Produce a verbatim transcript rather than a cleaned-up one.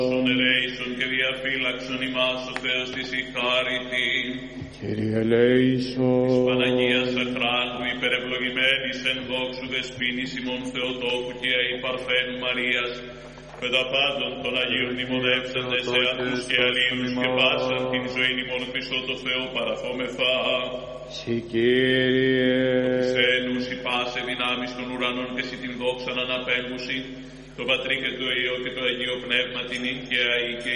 Σον ελέησον και διαφύλαξον ημάς ο Θεός της η χάρητη. Κύριε ελέησον. Της Παναγίας Αχράντου υπερευλογημένης εν δόξου δεσποίνης ημών Θεοτόκου και η Παρθένου Μαρίας, πεδαπάντων των Αγίων μνημονεύσαντες σε αυτούς και αλλήλους και πάσαν την ζωή ημών Χριστό το Θεό παραθόμεθα. Συ Κύριε. Θέλους η πάσε δυνάμεις των ουρανών και σοι την δόξαν αναπέμπουση, το Πατρί και το Υιό και το Αγίο Πνεύμα την νύχια ή και